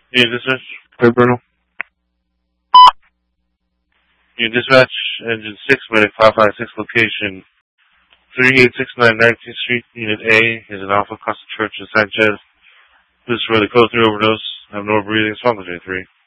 Yeah, dispatch. Clear, Bruno. Yeah, dispatch, engine 6, medic 556, location 3869 19th Street, Unit A, is an Alpha Costa Church in Sanchez. This is for the code 3 overdose. I have no breathing, smoking J3.